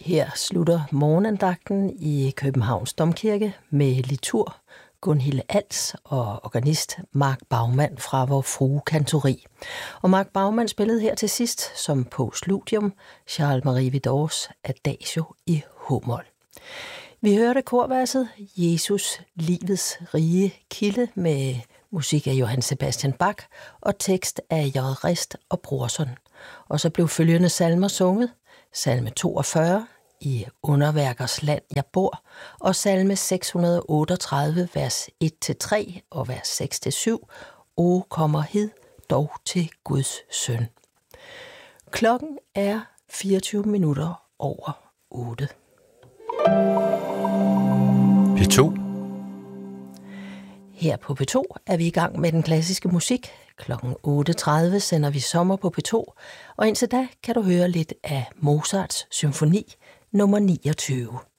Her slutter morgenandagten i Københavns Domkirke med liturg Gunhilde Als og organist Mark Baumann fra Vor Frue Kantori. Og Mark Baumann spillede her til sidst som postludium Charles-Marie Widors Adagio i h-mol. Vi hørte korverset Jesus, livets rige kilde med musik af Johann Sebastian Bach og tekst af J. Rist og Brorson. Og så blev følgende salmer sunget: salme 42, i underværkers land jeg bor, og salme 638, vers 1-3 og vers 6-7, O kommer hid dog til Guds søn. Klokken er 24 minutter over 8. P2. Her på P2 er vi i gang med den klassiske musik. Klokken 8.30 sender vi Sommer på P2, og indtil da kan du høre lidt af Mozarts symfoni nummer 29.